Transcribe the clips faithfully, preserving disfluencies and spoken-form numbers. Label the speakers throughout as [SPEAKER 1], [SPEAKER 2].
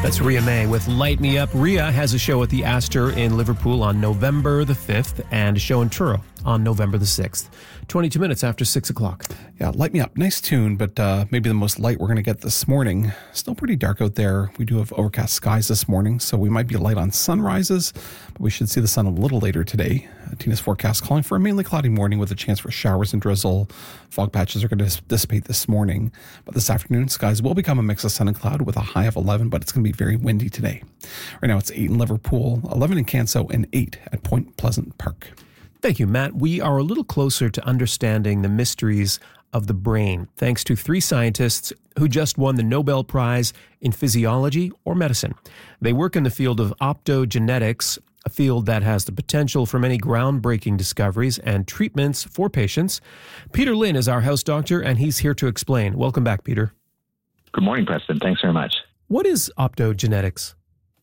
[SPEAKER 1] That's Ria May with Light Me Up. Ria has a show at the Astor in Liverpool on November the fifth and a show in Truro on November the sixth. twenty-two minutes after six o'clock.
[SPEAKER 2] Yeah, Light Me Up. Nice tune, but uh, maybe the most light we're going to get this morning. Still pretty dark out there. We do have overcast skies this morning, so we might be light on sunrises, but we should see the sun a little later today. Uh, Tina's forecast calling for a mainly cloudy morning with a chance for showers and drizzle. Fog patches are going to dissipate this morning, but this afternoon, skies will become a mix of sun and cloud with a high of eleven, but it's going to be very windy today. Right now, it's eight in Liverpool, eleven in Canso, and eight at Point Pleasant Park.
[SPEAKER 1] Thank you, Matt. We are a little closer to understanding the mysteries of the brain, thanks to three scientists who just won the Nobel Prize in Physiology or Medicine. They work in the field of optogenetics, a field that has the potential for many groundbreaking discoveries and treatments for patients. Peter Lynn is our house doctor, and he's here to explain. Welcome back, Peter.
[SPEAKER 3] Good morning, Preston. Thanks very much.
[SPEAKER 1] What is optogenetics?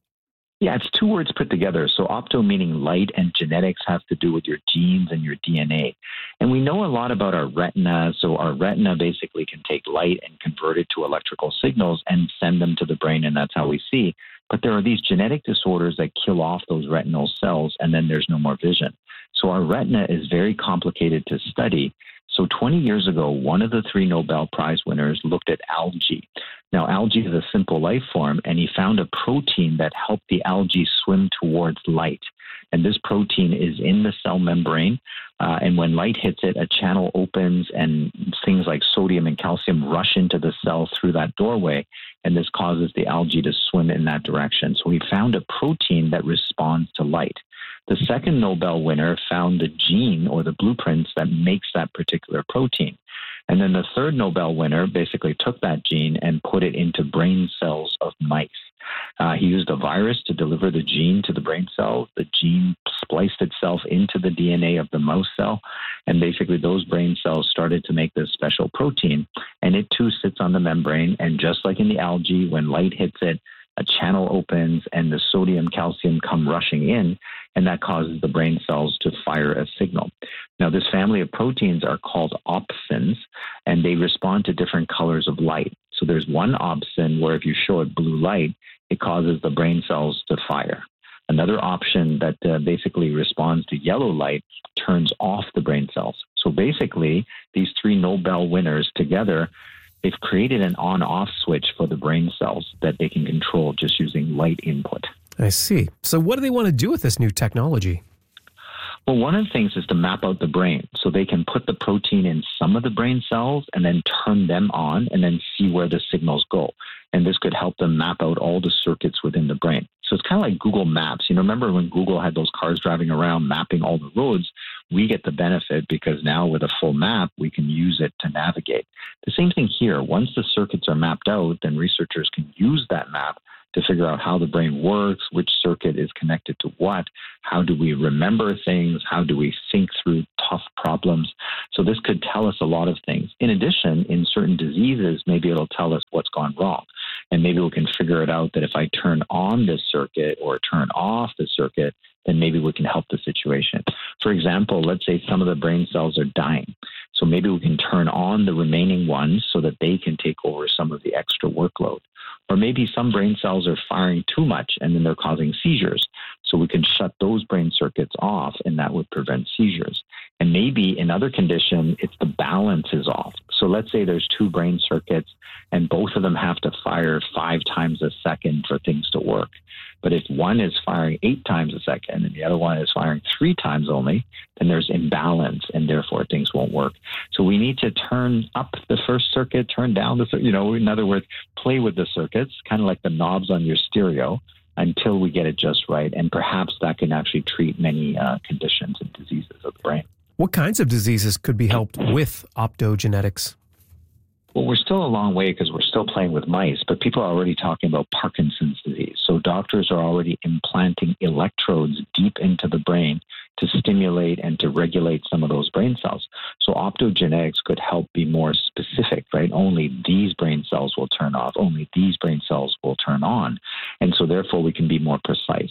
[SPEAKER 3] Yeah, it's two words put together. So opto meaning light and genetics has to do with your genes and your D N A. And we know a lot about our retina. So our retina basically can take light and convert it to electrical signals and send them to the brain, and that's how we see. But there are these genetic disorders that kill off those retinal cells, and then there's no more vision. So our retina is very complicated to study. So twenty years ago, one of the three Nobel Prize winners looked at algae. Now, algae is a simple life form, and he found a protein that helped the algae swim towards light. And this protein is in the cell membrane, uh, and when light hits it, a channel opens, and things like sodium and calcium rush into the cell through that doorway, and this causes the algae to swim in that direction. So he found a protein that responds to light. The second Nobel winner found the gene or the blueprints that makes that particular protein. And then the third Nobel winner basically took that gene and put it into brain cells of mice. Uh, he used a virus to deliver the gene to the brain cells. The gene spliced itself into the D N A of the mouse cell. And basically those brain cells started to make this special protein. And it too sits on the membrane. And just like in the algae, when light hits it, a channel opens and the sodium, calcium come rushing in, and that causes the brain cells to fire a signal. Now, this family of proteins are called opsins, and they respond to different colors of light. So there's one opsin where if you show it blue light, it causes the brain cells to fire. Another option that uh, basically responds to yellow light turns off the brain cells. So basically, these three Nobel winners together, they've created an on-off switch for the brain cells that they can control just using light input.
[SPEAKER 1] I see. So what do they want to do with this new technology?
[SPEAKER 3] Well, one of the things is to map out the brain. So they can put the protein in some of the brain cells and then turn them on and then see where the signals go. And this could help them map out all the circuits within the brain. So it's kind of like Google Maps. You know, remember when Google had those cars driving around mapping all the roads? We get the benefit because now with a full map, we can use it to navigate. The same thing here. Once the circuits are mapped out, then researchers can use that map to figure out how the brain works, which circuit is connected to what, how do we remember things, how do we think through tough problems. So this could tell us a lot of things. In addition, in certain diseases, maybe it'll tell us what's gone wrong. And maybe we can figure it out that if I turn on this circuit or turn off the circuit, then maybe we can help the situation. For example, let's say some of the brain cells are dying. So maybe we can turn on the remaining ones so that they can take over some of the extra workload. Or maybe some brain cells are firing too much and then they're causing seizures. So we can shut those brain circuits off and that would prevent seizures. And maybe in other condition, it's the balance is off. So let's say there's two brain circuits and both of them have to fire five times a second for things to work. But if one is firing eight times a second and the other one is firing three times only, then there's imbalance and therefore things won't work. So we need to turn up the first circuit, turn down the, you know, in other words, play with the circuits, kind of like the knobs on your stereo, until we get it just right. And perhaps that can actually treat many uh, conditions and diseases of the brain.
[SPEAKER 1] What kinds of diseases could be helped with optogenetics?
[SPEAKER 3] Well, we're still a long way because we're still playing with mice, but people are already talking about Parkinson's disease. So doctors are already implanting electrodes deep into the brain to stimulate and to regulate some of those brain cells. So optogenetics could help be more specific, right? Only these brain cells will turn off. Only these brain cells will turn on. And so therefore we can be more precise.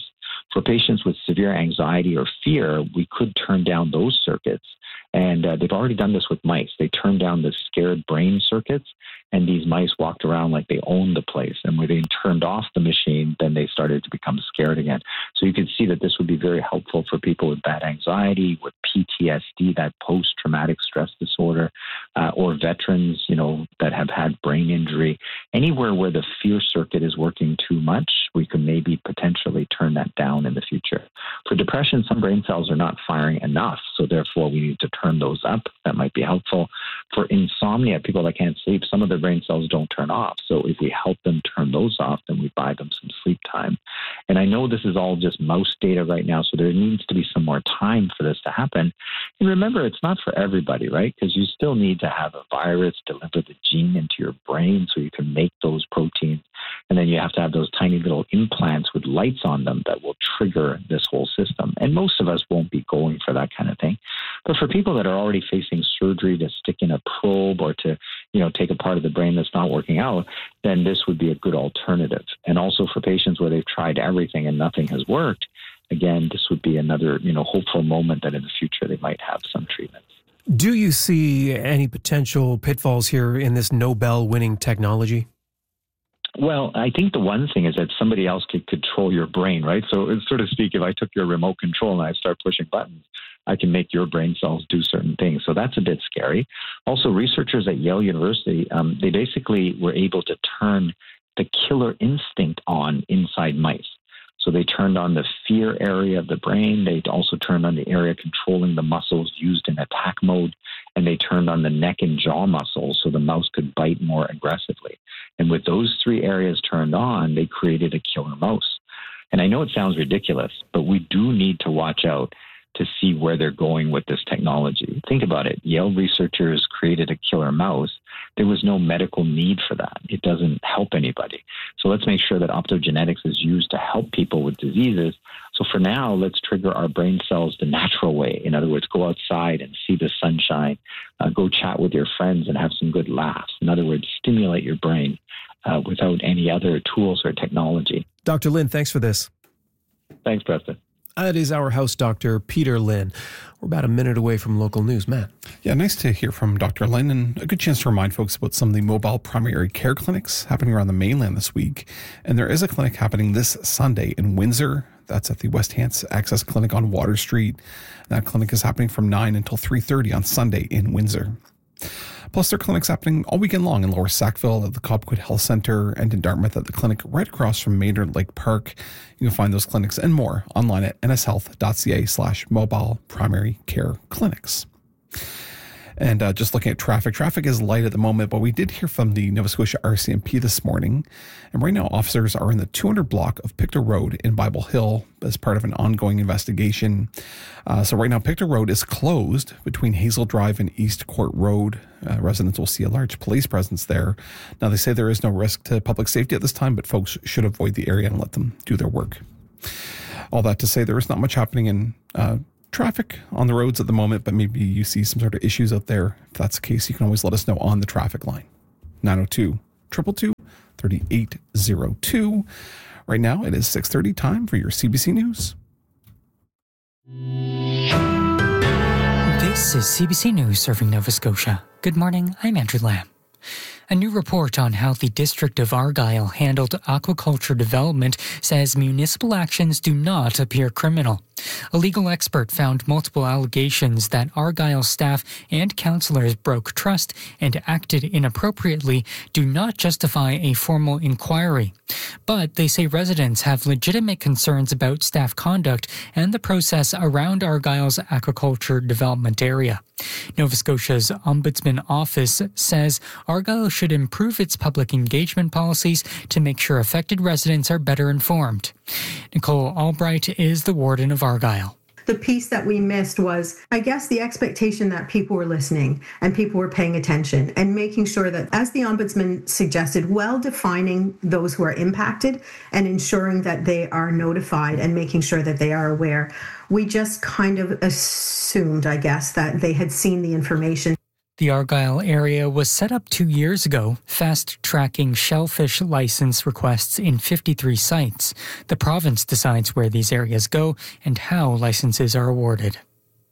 [SPEAKER 3] For patients with severe anxiety or fear, we could turn down those circuits. And uh, they've already done this with mice. They turned down the scared brain circuits, and these mice walked around like they owned the place. And when they turned off the machine, then they started to become scared again. So you could see that this would be very helpful for people with bad anxiety, with P T S D, that post-traumatic stress disorder, uh, or veterans, you know, that have had brain injury. Anywhere where the fear circuit is working too much, we could maybe potentially turn that down in the future. For depression, some brain cells are not firing enough, so therefore we need to turn those up. That might be helpful. For insomnia, people that can't sleep, some of their brain cells don't turn off. So if we help them turn those off, then we buy them some sleep time. And I know this is all just mouse data right now, so there needs to be some more time for this to happen. And remember, it's not for everybody, right? Because you still need to have a virus deliver the gene into your brain so you can make those proteins. And then you have to have those tiny little implants with lights on them that will trigger this whole system. And most of us won't be going for that kind of thing. But for people that are already facing surgery to stick in a probe or to, you know, take a part of the brain that's not working out, then this would be a good alternative. And also for patients where they've tried everything and nothing has worked, again, this would be another, you know, hopeful moment that in the future they might have some treatments.
[SPEAKER 1] Do you see any potential pitfalls here in this Nobel-winning technology?
[SPEAKER 3] Well, I think the one thing is that somebody else could control your brain, right? So, so to speak, if I took your remote control and I start pushing buttons, I can make your brain cells do certain things. So that's a bit scary. Also, researchers at Yale University, um, they basically were able to turn the killer instinct on inside mice. So they turned on the fear area of the brain. They also turned on the area controlling the muscles used in attack mode. And they turned on the neck and jaw muscles so the mouse could bite more aggressively. And with those three areas turned on, they created a killer mouse. And I know it sounds ridiculous, but we do need to watch out to see where they're going with this technology. Think about it. Yale researchers created a killer mouse. There was no medical need for that. It doesn't help anybody. So let's make sure that optogenetics is used to help people with diseases. So for now, let's trigger our brain cells the natural way. In other words, go outside and see the sunshine. Uh, go chat with your friends and have some good laughs. In other words, stimulate your brain uh, without any other tools or technology.
[SPEAKER 1] Doctor Lin, thanks for this.
[SPEAKER 3] Thanks, Preston.
[SPEAKER 1] That is our house doctor, Peter Lin. We're about a minute away from local news. Matt.
[SPEAKER 2] Yeah, nice to hear from Doctor Lin, and a good chance to remind folks about some of the mobile primary care clinics happening around the mainland this week. And there is a clinic happening this Sunday in Windsor. That's at the West Hants Access Clinic on Water Street. That clinic is happening from nine until three thirty on Sunday in Windsor. Plus, there are clinics happening all weekend long in Lower Sackville at the Cobequid Health Centre and in Dartmouth at the clinic right across from Maynard Lake Park. You can find those clinics and more online at nshealth.ca slash mobile primary care clinics. And uh, just looking at traffic, traffic is light at the moment, but we did hear from the Nova Scotia R C M P this morning. And right now, officers are in the two hundred block of Pictou Road in Bible Hill as part of an ongoing investigation. Uh, so right now, Pictou Road is closed between Hazel Drive and East Court Road. Uh, residents will see a large police presence there. Now, they say there is no risk to public safety at this time, but folks should avoid the area and let them do their work. All that to say, there is not much happening in uh, traffic on the roads at the moment, but maybe you see some sort of issues out there. If that's the case, you can always let us know on the traffic line. nine oh two, two two two, three eight oh two. Right now, it is six thirty, time for your C B C News.
[SPEAKER 4] This is C B C News serving Nova Scotia. Good morning, I'm Andrew Lamb. A new report on how the District of Argyll handled aquaculture development says municipal actions do not appear criminal. A legal expert found multiple allegations that Argyll staff and councillors broke trust and acted inappropriately do not justify a formal inquiry. But they say residents have legitimate concerns about staff conduct and the process around Argyll's aquaculture development area. Nova Scotia's Ombudsman Office says Argyll should improve its public engagement policies to make sure affected residents are better informed. Nicole Albright is the warden of Argyll.
[SPEAKER 5] The piece that we missed was, I guess, the expectation that people were listening and people were paying attention and making sure that, as the Ombudsman suggested, well defining those who are impacted and ensuring that they are notified and making sure that they are aware. We just kind of assumed, I guess, that they had seen the information.
[SPEAKER 4] The Argyle area was set up two years ago, fast-tracking shellfish license requests in fifty-three sites. The province decides where these areas go and how licenses are awarded.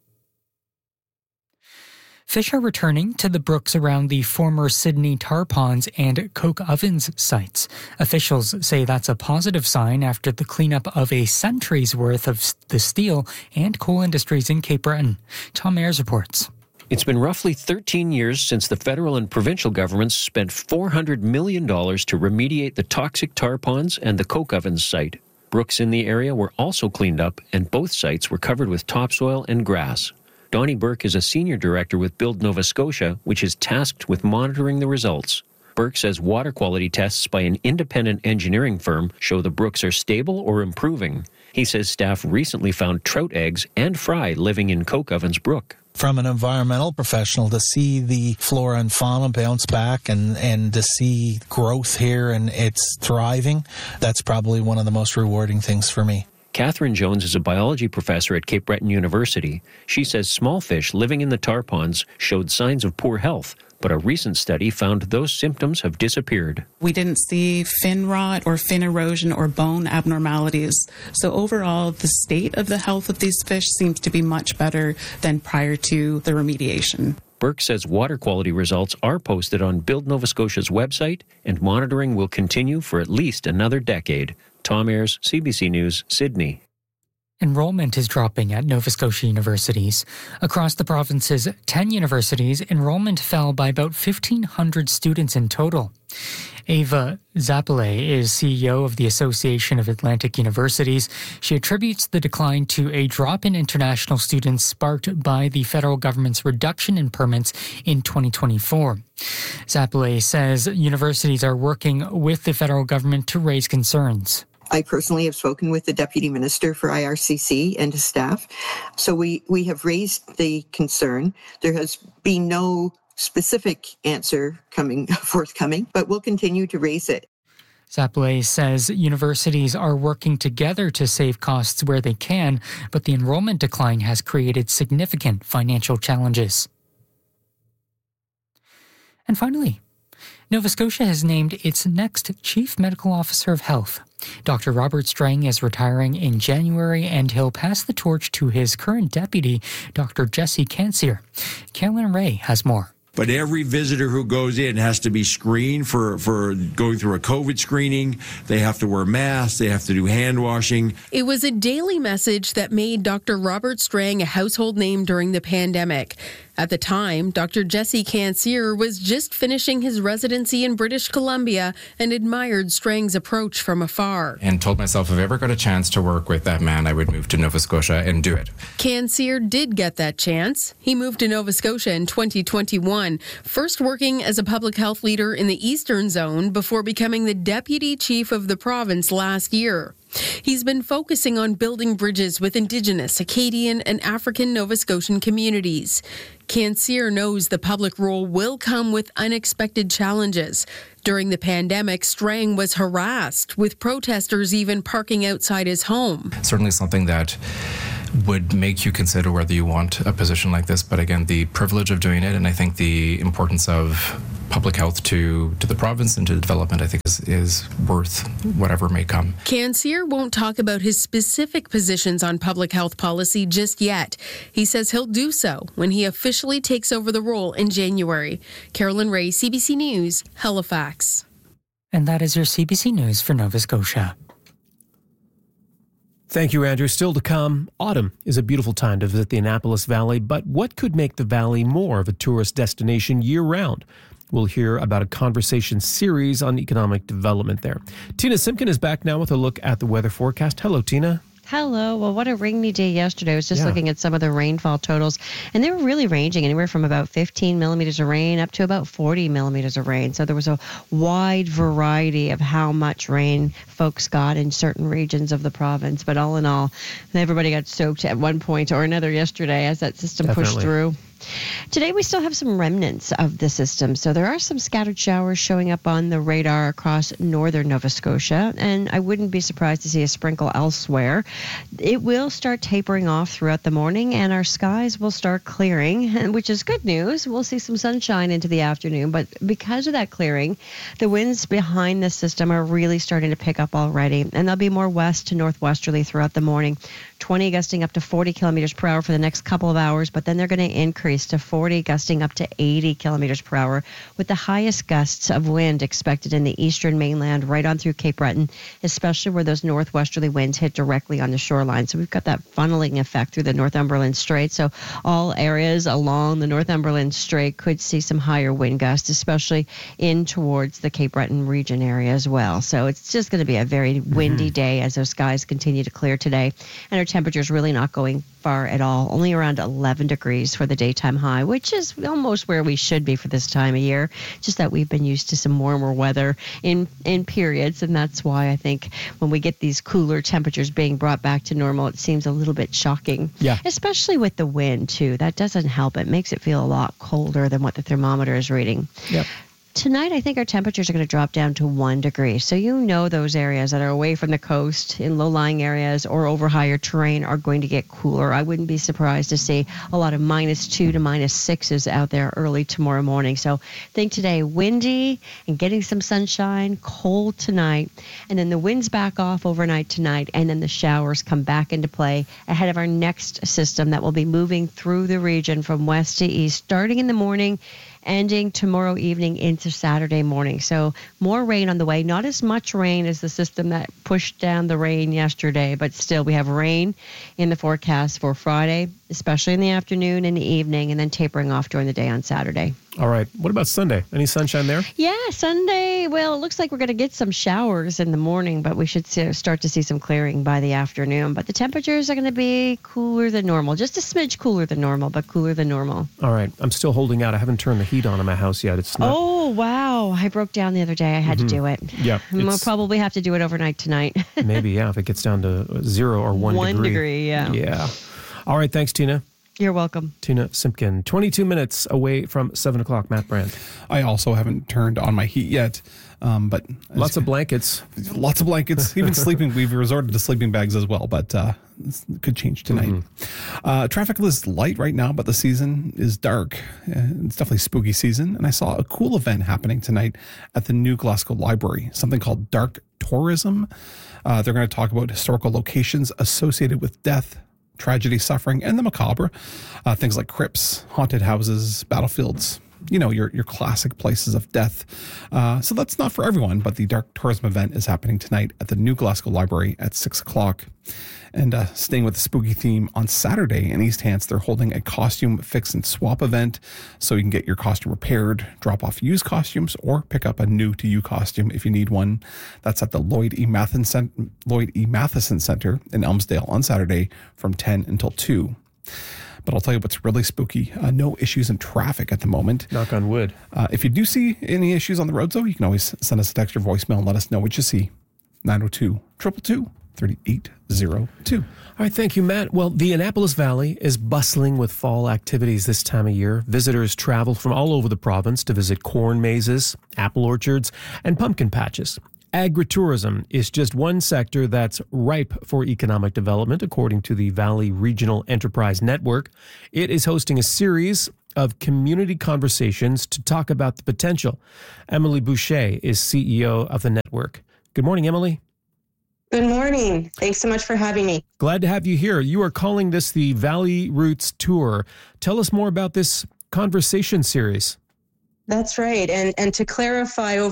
[SPEAKER 4] Fish are returning to the brooks around the former Sydney tar ponds and coke ovens sites. Officials say that's a positive sign after the cleanup of a century's worth of the steel and coal industries in Cape Breton. Tom Ayres reports.
[SPEAKER 6] It's been roughly thirteen years since the federal and provincial governments spent four hundred million dollars to remediate the toxic tar ponds and the coke ovens site. Brooks in the area were also cleaned up, and both sites were covered with topsoil and grass. Donnie Burke is a senior director with Build Nova Scotia, which is tasked with monitoring the results. Burke says water quality tests by an independent engineering firm show the brooks are stable or improving. He says staff recently found trout eggs and fry living in Coke Ovens Brook.
[SPEAKER 7] From an environmental professional, to see the flora and fauna bounce back and, and to see growth here and it's thriving, that's probably one of the most rewarding things for me.
[SPEAKER 6] Catherine Jones is a biology professor at Cape Breton University. She says small fish living in the tar ponds showed signs of poor health, but a recent study found those symptoms have disappeared.
[SPEAKER 8] We didn't see fin rot or fin erosion or bone abnormalities. So overall, the state of the health of these fish seems to be much better than prior to the remediation.
[SPEAKER 6] Burke says water quality results are posted on Build Nova Scotia's website, and monitoring will continue for at least another decade. Tom Ayres, C B C News, Sydney.
[SPEAKER 4] Enrollment is dropping at Nova Scotia universities. Across the province's ten universities, enrollment fell by about fifteen hundred students in total. Ava Zappele is C E O of the Association of Atlantic Universities. She attributes the decline to a drop in international students sparked by the federal government's reduction in permits in twenty twenty-four. Zappele says universities are working with the federal government to raise concerns.
[SPEAKER 9] I personally have spoken with the Deputy Minister for I R C C and his staff. So we, we have raised the concern. There has been no specific answer coming forthcoming, but we'll continue to raise it.
[SPEAKER 4] Zappele says universities are working together to save costs where they can, but the enrollment decline has created significant financial challenges. And finally, Nova Scotia has named its next Chief Medical Officer of Health. Doctor Robert Strang is retiring in January, and he'll pass the torch to his current deputy, Doctor Jesse Cansier. Carolyn Ray has more.
[SPEAKER 10] But every visitor who goes in has to be screened for, for going through a COVID screening. They have to wear masks. They have to do hand washing.
[SPEAKER 11] It was a daily message that made Doctor Robert Strang a household name during the pandemic. At the time, Doctor Jesse Cansier was just finishing his residency in British Columbia and admired Strang's approach from afar.
[SPEAKER 12] And told myself if I ever got a chance to work with that man, I would move to Nova Scotia and do it.
[SPEAKER 11] Cansier did get that chance. He moved to Nova Scotia in twenty twenty-one, first working as a public health leader in the Eastern Zone before becoming the deputy chief of the province last year. He's been focusing on building bridges with Indigenous, Acadian, and African Nova Scotian communities. Cansier knows the public role will come with unexpected challenges. During the pandemic, Strang was harassed, with protesters even parking outside his home.
[SPEAKER 12] Certainly something that would make you consider whether you want a position like this. But again, the privilege of doing it, and I think the importance of public health to, to the province and to development, I think is, is worth whatever may come.
[SPEAKER 11] Cansier won't talk about his specific positions on public health policy just yet. He says he'll do so when he officially takes over the role in January. Carolyn Ray, C B C News, Halifax.
[SPEAKER 4] And that is your C B C News for Nova Scotia.
[SPEAKER 1] Thank you, Andrew. Still to come, autumn is a beautiful time to visit the Annapolis Valley, but what could make the valley more of a tourist destination year-round? We'll hear about a conversation series on economic development there. Tina Simpkin is back now with a look at the weather forecast. Hello, Tina.
[SPEAKER 13] Hello. Well, what a rainy day yesterday. I was just
[SPEAKER 1] Yeah.
[SPEAKER 13] looking at some of the rainfall totals, and they were really ranging anywhere from about fifteen millimeters of rain up to about forty millimeters of rain. So there was a wide variety of how much rain folks got in certain regions of the province. But all in all, everybody got soaked at one point or another yesterday as that system pushed
[SPEAKER 1] Definitely.
[SPEAKER 13] through. Today, we still have some remnants of the system. So there are some scattered showers showing up on the radar across northern Nova Scotia, and I wouldn't be surprised to see a sprinkle elsewhere. It will start tapering off throughout the morning, and our skies will start clearing, which is good news. We'll see some sunshine into the afternoon, but because of that clearing, the winds behind the system are really starting to pick up already, and they'll be more west to northwesterly throughout the morning. twenty gusting up to forty kilometers per hour for the next couple of hours, but then they're going to increase to forty, gusting up to eighty kilometers per hour, with the highest gusts of wind expected in the eastern mainland right on through Cape Breton, especially where those northwesterly winds hit directly on the shoreline. So we've got that funneling effect through the Northumberland Strait. So all areas along the Northumberland Strait could see some higher wind gusts, especially in towards the Cape Breton region area as well. So it's just going to be a very windy mm-hmm. day as those skies continue to clear today. And our temperatures really not going far at all, only around eleven degrees for the daytime high, which is almost where we should be for this time of year, just that we've been used to some warmer weather in, in periods, and that's why I think when we get these cooler temperatures being brought back to normal, it seems a little bit shocking,
[SPEAKER 1] yeah.
[SPEAKER 13] especially with the wind, too. That doesn't help. It makes it feel a lot colder than what the thermometer is reading.
[SPEAKER 1] Yep.
[SPEAKER 13] Tonight, I think our temperatures are going to drop down to one degree. So you know those areas that are away from the coast, in low-lying areas or over higher terrain are going to get cooler. I wouldn't be surprised to see a lot of minus two to minus sixes out there early tomorrow morning. So think today, windy and getting some sunshine, cold tonight, and then the winds back off overnight tonight, and then the showers come back into play ahead of our next system that will be moving through the region from west to east, starting in the morning, ending tomorrow evening into Saturday morning. So more rain on the way. Not as much rain as the system that pushed down the rain yesterday, but still we have rain in the forecast for Friday, especially in the afternoon and the evening, and then tapering off during the day on Saturday.
[SPEAKER 1] All right. What about Sunday? Any sunshine there?
[SPEAKER 13] Yeah, Sunday. Well, it looks like we're going to get some showers in the morning, but we should see, start to see some clearing by the afternoon. But the temperatures are going to be cooler than normal. Just a smidge cooler than normal, but cooler than normal.
[SPEAKER 1] All right. I'm still holding out. I haven't turned the heat on in my house yet. It's not...
[SPEAKER 13] Oh, wow. I broke down the other day. I had mm-hmm. to do it.
[SPEAKER 1] Yeah.
[SPEAKER 13] We'll probably have to do it overnight tonight.
[SPEAKER 1] Maybe, yeah, if it gets down to zero or one,
[SPEAKER 13] one
[SPEAKER 1] degree.
[SPEAKER 13] One degree, yeah.
[SPEAKER 1] Yeah. All right. Thanks, Tina.
[SPEAKER 13] You're welcome.
[SPEAKER 1] Tina Simpkin, twenty-two minutes away from seven o'clock. Matt Brandt.
[SPEAKER 2] I also haven't turned on my heat yet, um, but...
[SPEAKER 1] Lots of blankets.
[SPEAKER 2] Lots of blankets. Even sleeping, we've resorted to sleeping bags as well, but uh, this could change tonight. Mm-hmm. Uh, traffic is light right now, but the season is dark. Uh, it's definitely spooky season, and I saw a cool event happening tonight at the New Glasgow Library, something called Dark Tourism. Uh, they're going to talk about historical locations associated with death, tragedy, suffering, and the macabre. Uh, things like crypts, haunted houses, battlefields, you know, your your classic places of death. Uh, so that's not for everyone, but the Dark Tourism event is happening tonight at the New Glasgow Library at six o'clock. And uh, staying with the spooky theme, on Saturday in East Hants, they're holding a costume fix and swap event, so you can get your costume repaired, drop off used costumes, or pick up a new-to-you costume if you need one. That's at the Lloyd E. Matheson, Lloyd E. Matheson Center in Elmsdale on Saturday from ten until two. But I'll tell you what's really spooky. Uh, no issues in traffic at the moment.
[SPEAKER 1] Knock on wood.
[SPEAKER 2] Uh, if you do see any issues on the roads, though, you can always send us a text or voicemail and let us know what you see. nine oh two, two two two, three eight zero two.
[SPEAKER 1] All right, thank you, Matt. Well, the Annapolis Valley is bustling with fall activities this time of year. Visitors travel from all over the province to visit corn mazes, apple orchards, and pumpkin patches. Agritourism is just one sector that's ripe for economic development, according to the Valley Regional Enterprise Network. It is hosting a series of community conversations to talk about the potential. Emily Boucher is C E O of the network. Good morning, Emily.
[SPEAKER 14] Good morning. Thanks so much for having me.
[SPEAKER 1] Glad to have you here. You are calling this the Valley Roots Tour. Tell us more about this conversation series.
[SPEAKER 14] That's right. And and to clarify, over